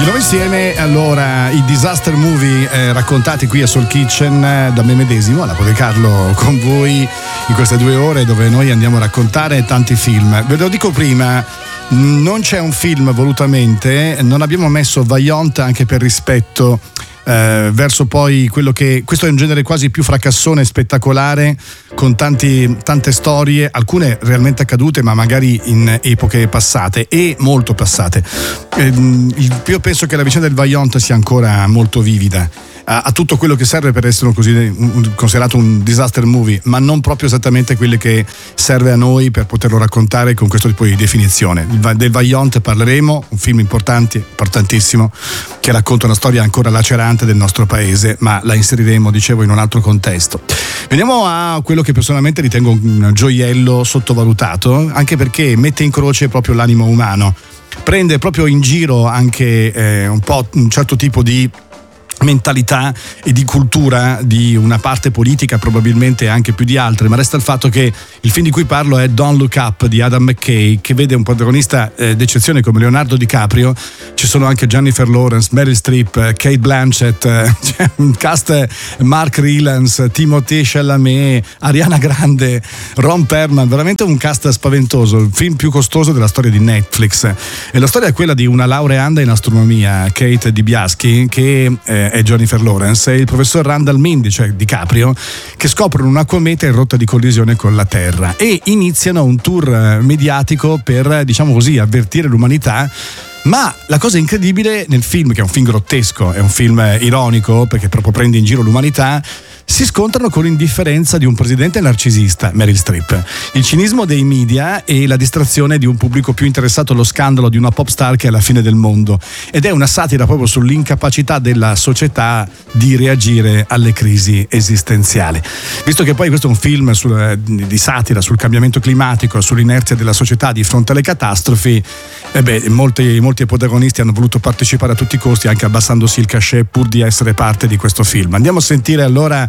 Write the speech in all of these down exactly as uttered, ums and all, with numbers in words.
Di nuovo insieme, allora, i disaster movie eh, raccontati qui a Soul Kitchen eh, da me medesimo, alla Pote Carlo con voi in queste due ore dove noi andiamo a raccontare tanti film. Ve lo dico prima, non c'è un film volutamente, non abbiamo messo Vaillant anche per rispetto eh, verso poi quello che, questo è un genere quasi più fracassone, spettacolare, con tanti, tante storie, alcune realmente accadute ma magari in epoche passate e molto passate. Eh, io penso che la vicenda del Vaillant sia ancora molto vivida, ha, ha tutto quello che serve per essere così un, considerato un disaster movie, ma non proprio esattamente quello che serve a noi per poterlo raccontare con questo tipo di definizione. Del Vaillant parleremo, un film importante, importantissimo, che racconta una storia ancora lacerante del nostro paese, ma la inseriremo, dicevo, in un altro contesto. Veniamo a quello che personalmente ritengo un gioiello sottovalutato, anche perché mette in croce proprio l'animo umano, prende proprio in giro anche eh, un po' un certo tipo di mentalità e di cultura di una parte politica, probabilmente anche più di altre, ma resta il fatto che il film di cui parlo è Don't Look Up di Adam McKay, che vede un protagonista eh, d'eccezione come Leonardo DiCaprio. Ci sono anche Jennifer Lawrence, Meryl Streep, Kate Blanchett, eh, c'è un cast, Mark Rylance, Timothée Chalamet, Ariana Grande, Ron Perlman, veramente un cast spaventoso, il film più costoso della storia di Netflix. E la storia è quella di una laureanda in astronomia, Kate Dibiaschi, che eh, è Jennifer Lawrence, e il professor Randall Mindy, cioè DiCaprio, che scoprono una cometa in rotta di collisione con la Terra e iniziano un tour mediatico per, diciamo così, avvertire l'umanità. Ma la cosa incredibile nel film, che è un film grottesco, è un film ironico perché proprio prende in giro l'umanità, si scontrano con l'indifferenza di un presidente narcisista, Meryl Streep, il cinismo dei media e la distrazione di un pubblico più interessato allo scandalo di una pop star che è alla fine del mondo. Ed è una satira proprio sull'incapacità della società di reagire alle crisi esistenziali. Visto che poi questo è un film sul, di satira sul cambiamento climatico, sull'inerzia della società di fronte alle catastrofi, eh beh, molti, molti protagonisti hanno voluto partecipare a tutti i costi, anche abbassandosi il cachet pur di essere parte di questo film. Andiamo a sentire allora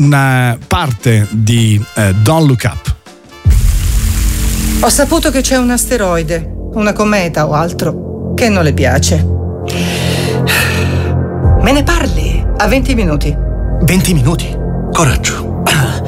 una parte di uh, Don't Look Up. Ho saputo che c'è un asteroide, una cometa o altro, che non le piace. Me ne parli a venti minuti. venti minuti? Coraggio.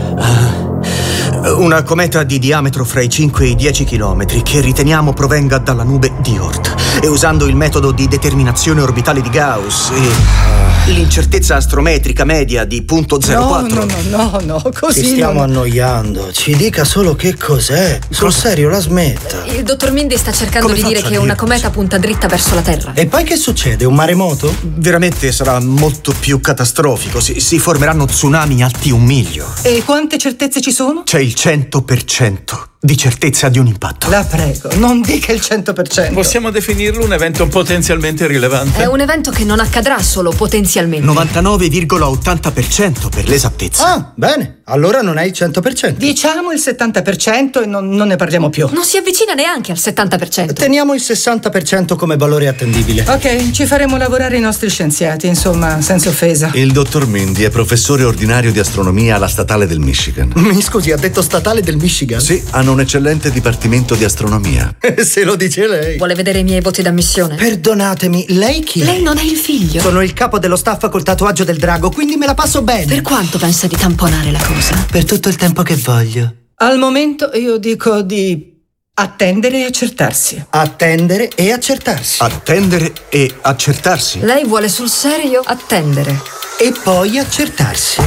Una cometa di diametro fra i cinque e i dieci chilometri che riteniamo provenga dalla nube di Oort. E usando il metodo di determinazione orbitale di Gauss e l'incertezza astrometrica media di punto zero quattro. No, no, no, no, no, così. Ci stiamo non... annoiando. Ci dica solo che cos'è. Sul serio, la smetta. Il dottor Mindy sta cercando Come di dire che una cometa punta dritta verso la Terra. E poi che succede? Un maremoto? Veramente sarà molto più catastrofico. Si, si formeranno tsunami alti un miglio. E quante certezze ci sono? C'è il cento per cento di certezza di un impatto. La prego, non dica il cento per cento. Possiamo definirlo un evento potenzialmente rilevante? È un evento che non accadrà solo potenzialmente. novantanove virgola ottanta per cento per l'esattezza. Ah, bene. Allora non è il cento per cento. Diciamo il settanta per cento e non, non ne parliamo più. Non si avvicina neanche al settanta per cento. Teniamo il sessanta per cento come valore attendibile. Ok, ci faremo lavorare i nostri scienziati, insomma, senza offesa. Il dottor Mindy è professore ordinario di astronomia alla Statale del Michigan. Mi scusi, ha detto Statale del Michigan? Sì, hanno un eccellente dipartimento di astronomia. Se lo dice lei. Vuole vedere i miei voti d'ammissione? Perdonatemi, lei chi è? Lei non è il figlio. Sono il capo dello staff col tatuaggio del drago, quindi me la passo bene. Per quanto pensa di tamponare la cosa? Per tutto il tempo che voglio. Al momento io dico di attendere e accertarsi. Attendere e accertarsi. Attendere e accertarsi. Lei vuole sul serio attendere. E poi accertarsi.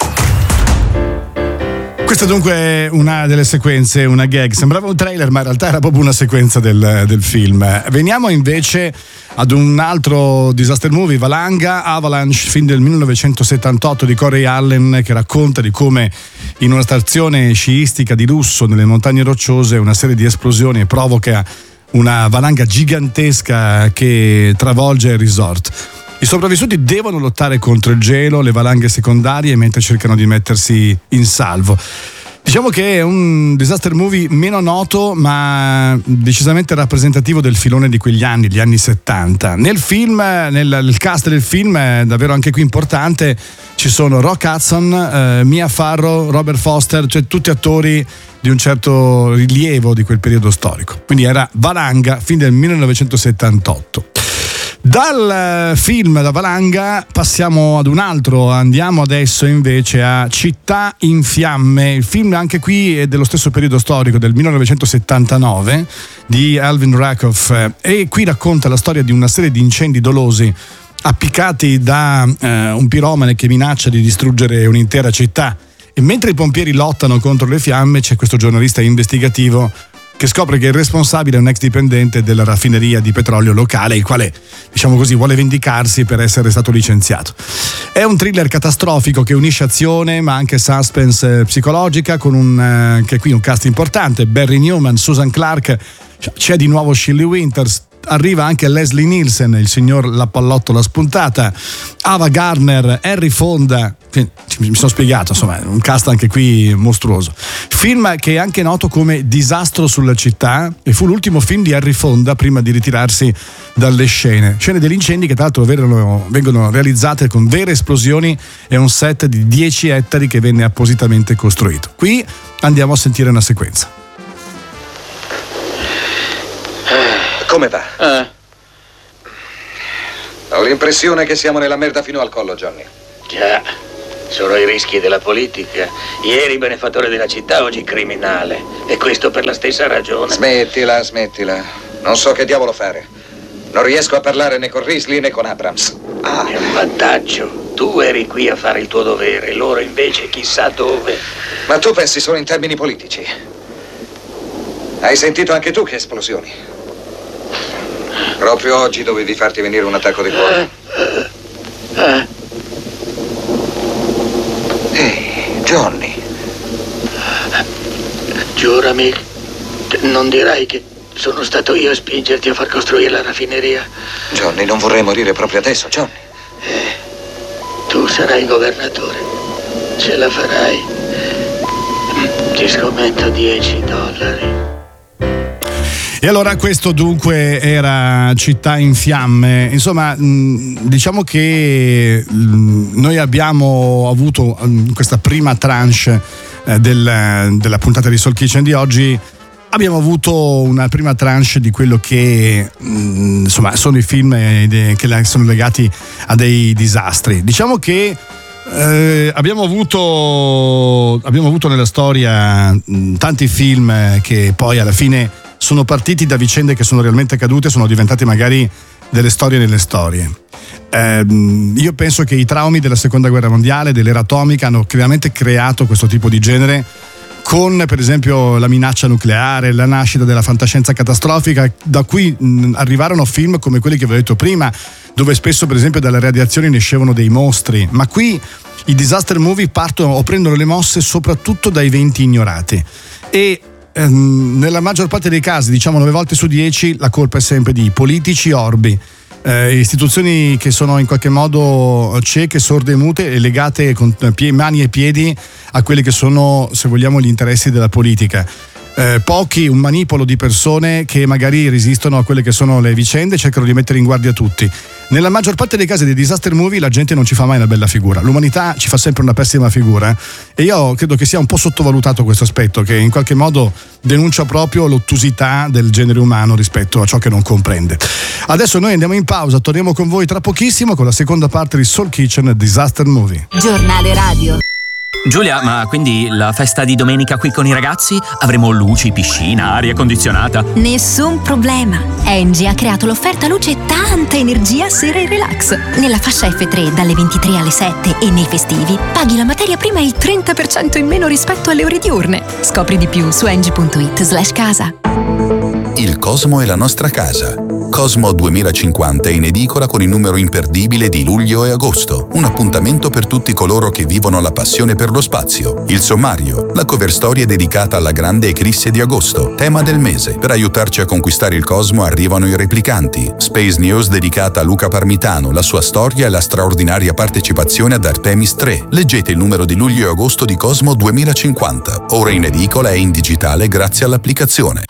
Questa dunque è una delle sequenze, una gag. Sembrava un trailer, ma in realtà era proprio una sequenza del, del film. Veniamo invece ad un altro disaster movie, Valanga, Avalanche, film del millenovecentosettantotto di Corey Allen, che racconta di come in una stazione sciistica di lusso nelle montagne rocciose una serie di esplosioni provoca una valanga gigantesca che travolge il resort. I sopravvissuti devono lottare contro il gelo, le valanghe secondarie, mentre cercano di mettersi in salvo. Diciamo che è un disaster movie meno noto, ma decisamente rappresentativo del filone di quegli anni, gli anni settanta. Nel film, nel, nel cast del film, è davvero anche qui importante, ci sono Rock Hudson, eh, Mia Farrow, Robert Foster, cioè tutti attori di un certo rilievo di quel periodo storico. Quindi era Valanga, film del millenovecentosettantotto. Dal film La Valanga passiamo ad un altro, andiamo adesso invece a Città in fiamme. Il film anche qui è dello stesso periodo storico, del millenovecentosettantanove, di Alvin Rakoff, e qui racconta la storia di una serie di incendi dolosi appiccati da eh, un piromane che minaccia di distruggere un'intera città. E mentre i pompieri lottano contro le fiamme, c'è questo giornalista investigativo che scopre che il responsabile è un ex dipendente della raffineria di petrolio locale, il quale, diciamo così, vuole vendicarsi per essere stato licenziato. È un thriller catastrofico che unisce azione ma anche suspense psicologica, con un eh, che qui un cast importante: Barry Newman, Susan Clark, c'è di nuovo Shelley Winters, arriva anche Leslie Nielsen, il signor La Pallottola spuntata, Ava Gardner, Henry Fonda. Mi sono spiegato, insomma, un cast anche qui mostruoso. Film che è anche noto come Disastro sulla città, e fu l'ultimo film di Henry Fonda prima di ritirarsi dalle scene. Scene degli incendi che tra l'altro vengono, vengono realizzate con vere esplosioni e un set di dieci ettari che venne appositamente costruito. Qui andiamo a sentire una sequenza. Come va? Eh. Ho l'impressione che siamo nella merda fino al collo, Johnny. Già, sono i rischi della politica. Ieri benefattore della città, oggi criminale. E questo per la stessa ragione. Smettila, smettila. Non so che diavolo fare. Non riesco a parlare né con Risley né con Abrams. Ah, è un vantaggio. Tu eri qui a fare il tuo dovere, loro invece chissà dove. Ma tu pensi solo in termini politici. Hai sentito anche tu che esplosioni? Proprio oggi dovevi farti venire un attacco di cuore. Eh. Ehi, Johnny. Giurami, non dirai che sono stato io a spingerti a far costruire la raffineria. Johnny, non vorrei morire proprio adesso, Johnny. Eh, tu sarai governatore. Ce la farai. Ti scommetto dieci dollari. E allora questo dunque era Città in fiamme. Insomma, diciamo che noi abbiamo avuto questa prima tranche del, della puntata di Soul Kitchen di oggi. Abbiamo avuto una prima tranche di quello che insomma sono i film che sono legati a dei disastri. Diciamo che eh, abbiamo avuto abbiamo avuto nella storia tanti film che poi alla fine sono partiti da vicende che sono realmente accadute, sono diventate magari delle storie nelle storie. Eh, io penso che i traumi della seconda guerra mondiale, dell'era atomica, hanno veramente creato questo tipo di genere, con per esempio la minaccia nucleare, la nascita della fantascienza catastrofica, da cui mh, arrivarono film come quelli che vi ho detto prima, dove spesso per esempio dalle radiazioni ne escevano dei mostri. Ma qui i disaster movie partono o prendono le mosse soprattutto dai eventi ignorati, e nella maggior parte dei casi, diciamo nove volte su dieci, la colpa è sempre di politici orbi, eh, istituzioni che sono in qualche modo cieche, sorde e mute, e legate con pie, mani e piedi a quelli che sono, se vogliamo, gli interessi della politica. Eh, pochi, un manipolo di persone che magari resistono a quelle che sono le vicende e cercano di mettere in guardia tutti. Nella maggior parte dei casi dei disaster movie la gente non ci fa mai una bella figura, l'umanità ci fa sempre una pessima figura, e io credo che sia un po' sottovalutato questo aspetto, che in qualche modo denuncia proprio l'ottusità del genere umano rispetto a ciò che non comprende. Adesso noi andiamo in pausa, torniamo con voi tra pochissimo con la seconda parte di Soul Kitchen Disaster Movie. Giornale radio. Giulia, ma quindi la festa di domenica qui con i ragazzi? Avremo luci, piscina, aria condizionata? Nessun problema. Engie ha creato l'offerta luce tanta energia sera e relax. Nella fascia F tre dalle ventitré alle sette e nei festivi paghi la materia prima il trenta per cento in meno rispetto alle ore diurne. Scopri di più su engie punto it slash casa. Il Cosmo è la nostra casa. Cosmo duemilacinquanta è in edicola con il numero imperdibile di luglio e agosto. Un appuntamento per tutti coloro che vivono la passione per lo spazio. Il sommario, la cover storia dedicata alla grande eclisse di agosto, tema del mese. Per aiutarci a conquistare il Cosmo arrivano i replicanti. Space News dedicata a Luca Parmitano, la sua storia e la straordinaria partecipazione ad Artemis tre. Leggete il numero di luglio e agosto di Cosmo duemilacinquanta. Ora in edicola e in digitale grazie all'applicazione.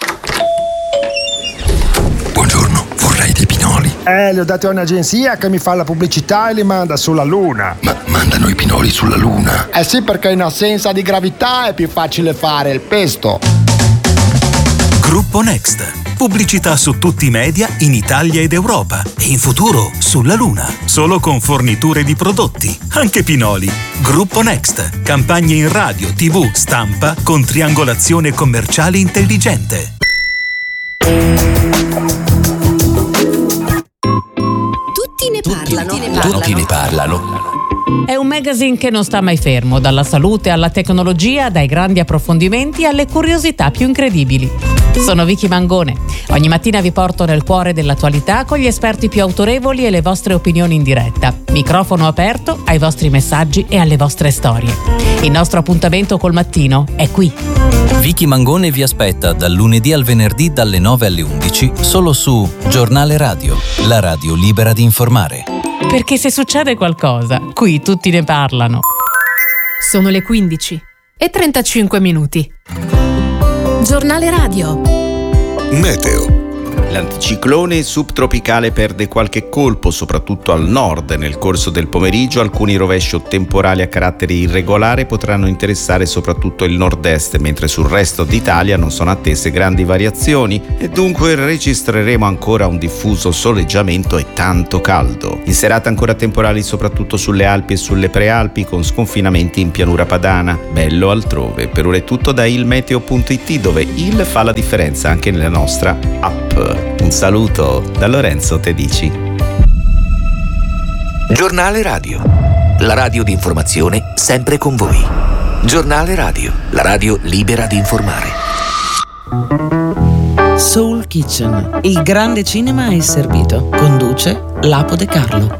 Buongiorno, vorrei dei pinoli. Eh, li ho dati a un'agenzia che mi fa la pubblicità e li manda sulla Luna. Ma mandano i pinoli sulla Luna? Eh sì, perché in assenza di gravità è più facile fare il pesto. Gruppo Next. Pubblicità su tutti i media in Italia ed Europa e in futuro sulla Luna. Solo con forniture di prodotti, anche Pinoli. Gruppo Next. Campagne in radio, tivù, stampa con triangolazione commerciale intelligente. Tutti ne parlano. Tutti ne parlano. Tutti ne parlano. È un magazine che non sta mai fermo, dalla salute alla tecnologia, dai grandi approfondimenti alle curiosità più incredibili. Sono Vicky Mangone. Ogni mattina vi porto nel cuore dell'attualità con gli esperti più autorevoli e le vostre opinioni in diretta. Microfono aperto ai vostri messaggi e alle vostre storie. Il nostro appuntamento col mattino è qui. Vicky Mangone vi aspetta dal lunedì al venerdì dalle nove alle undici solo su Giornale Radio, la radio libera di informare. Perché se succede qualcosa, qui tutti ne parlano. Sono le quindici e trentacinque minuti. Giornale Radio. Meteo. L'anticiclone subtropicale perde qualche colpo, soprattutto al nord. Nel corso del pomeriggio alcuni rovesci o temporali a carattere irregolare potranno interessare soprattutto il nord-est, mentre sul resto d'Italia non sono attese grandi variazioni e dunque registreremo ancora un diffuso soleggiamento e tanto caldo. In serata ancora temporali soprattutto sulle Alpi e sulle Prealpi, con sconfinamenti in pianura padana. Bello altrove. Per ora è tutto da ilmeteo punto it, dove il fa la differenza anche nella nostra app. Un saluto da Lorenzo Tedici. Giornale Radio, la radio di informazione sempre con voi. Giornale Radio, la radio libera di informare. Soul Kitchen, il grande cinema è servito. Conduce Lapo De Carlo.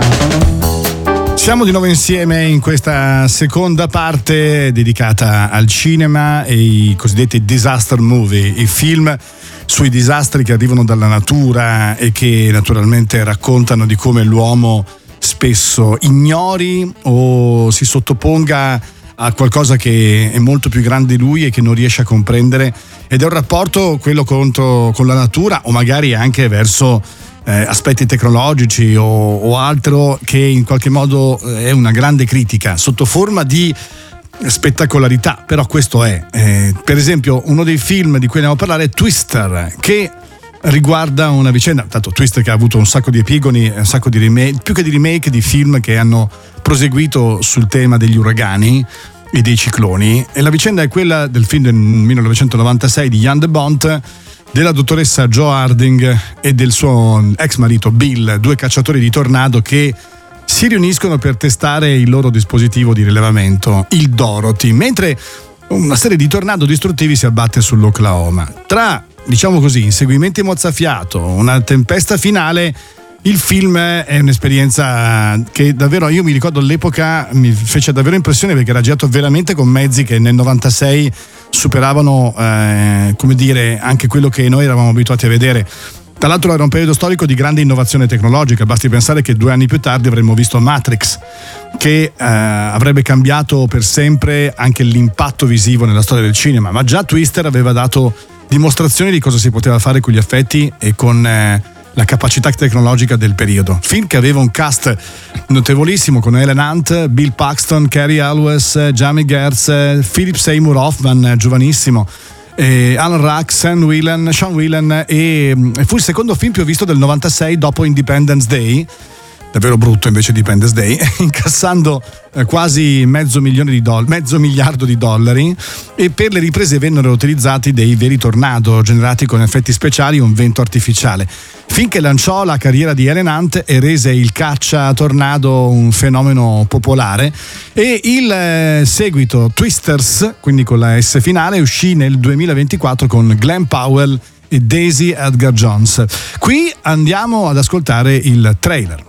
Siamo di nuovo insieme in questa seconda parte dedicata al cinema e i cosiddetti disaster movie, i film sui disastri che arrivano dalla natura e che naturalmente raccontano di come l'uomo spesso ignori o si sottoponga a qualcosa che è molto più grande di lui e che non riesce a comprendere, ed è un rapporto quello contro, con la natura o magari anche verso eh, aspetti tecnologici o, o altro, che in qualche modo è una grande critica sotto forma di spettacolarità. Però questo è eh, per esempio uno dei film di cui andiamo a parlare è Twister, che riguarda una vicenda, tanto Twister che ha avuto un sacco di epigoni, un sacco di remake, più che di remake, di film che hanno proseguito sul tema degli uragani e dei cicloni, e la vicenda è quella del film del millenovecentonovantasei di Jan de Bont, della dottoressa Jo Harding e del suo ex marito Bill, due cacciatori di tornado che si riuniscono per testare il loro dispositivo di rilevamento, il Dorothy, mentre una serie di tornado distruttivi si abbatte sull'Oklahoma. Tra, diciamo così, inseguimenti mozzafiato, una tempesta finale, il film è un'esperienza che davvero, io mi ricordo all'epoca, mi fece davvero impressione perché era girato veramente con mezzi che nel novantasei superavano, eh, come dire, anche quello che noi eravamo abituati a vedere. Tra l'altro era un periodo storico di grande innovazione tecnologica, basti pensare che due anni più tardi avremmo visto Matrix, che eh, avrebbe cambiato per sempre anche l'impatto visivo nella storia del cinema, ma già Twister aveva dato dimostrazioni di cosa si poteva fare con gli effetti e con eh, la capacità tecnologica del periodo. Film che aveva un cast notevolissimo con Helen Hunt, Bill Paxton, Cary Elwes, Jamie Gertz, Philip Seymour Hoffman, giovanissimo, Eh, Alan Ruck, Sean Whelan, Sean Whelan e, e fu il secondo film più visto del novantasei dopo Independence Day, davvero brutto invece Independence Day, incassando eh, quasi mezzo milione di dollari, mezzo miliardo di dollari, e per le riprese vennero utilizzati dei veri tornado generati con effetti speciali e un vento artificiale, finché lanciò la carriera di Helen Hunt e rese il caccia tornado un fenomeno popolare. E il eh, seguito Twisters, quindi con la S finale, uscì nel duemilaventiquattro con Glenn Powell e Daisy Edgar Jones. Qui andiamo ad ascoltare il trailer.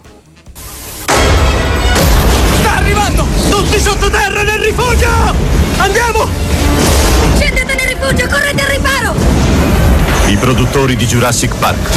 Sta arrivando! Tutti sottoterra nel rifugio! Andiamo! Scendete nel rifugio, correte al riparo! I produttori di Jurassic Park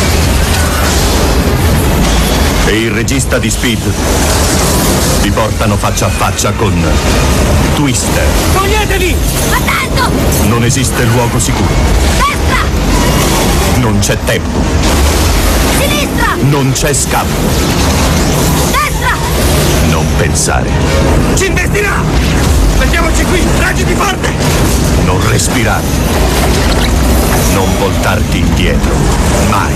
e il regista di Speed vi portano faccia a faccia con Twister. Toglietevi! Attento! Non esiste luogo sicuro. Destra! Non c'è tempo. Sinistra! Non c'è scampo. Destra! Non pensare. Ci investirà! Mettiamoci qui! Reggiti forte! Non respirare. Non voltarti indietro. Mai.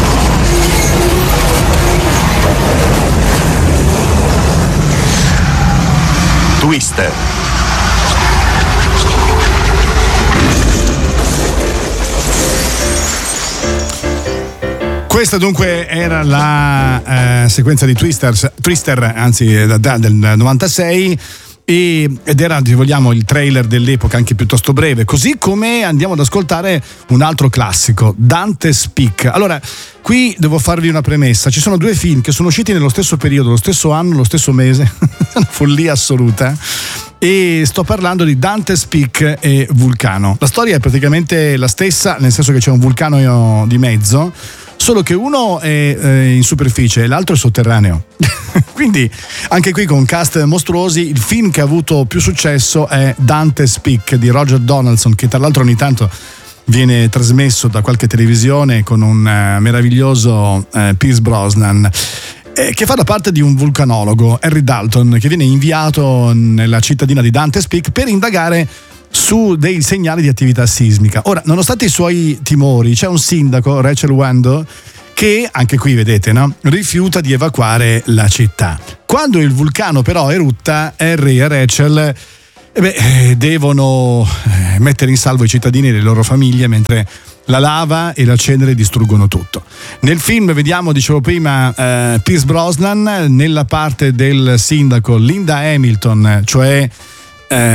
Twister. Questa dunque era la eh, sequenza di Twisters, Twister, anzi da, da, del novantasei, e, ed era, se vogliamo, il trailer dell'epoca, anche piuttosto breve, così come andiamo ad ascoltare un altro classico, Dante's Peak. Allora, qui devo farvi una premessa: ci sono due film che sono usciti nello stesso periodo, lo stesso anno, lo stesso mese, una follia assoluta, e sto parlando di Dante's Peak e Vulcano. La storia è praticamente la stessa, nel senso che c'è un vulcano di mezzo, solo che uno è eh, in superficie e l'altro è sotterraneo. Quindi anche qui con cast mostruosi. Il film che ha avuto più successo è Dante's Peak di Roger Donaldson, che tra l'altro ogni tanto viene trasmesso da qualche televisione con un uh, meraviglioso uh, Pierce Brosnan, eh, che fa da parte di un vulcanologo, Harry Dalton, che viene inviato nella cittadina di Dante's Peak per indagare su dei segnali di attività sismica. Ora, nonostante i suoi timori, c'è un sindaco, Rachel Wando, che anche qui vedete, no? rifiuta di evacuare la città. Quando il vulcano però erutta, Harry e Rachel eh beh, devono mettere in salvo i cittadini e le loro famiglie, mentre la lava e la cenere distruggono tutto. Nel film vediamo, dicevo prima, eh, Pierce Brosnan, nella parte del sindaco Linda Hamilton, cioè eh,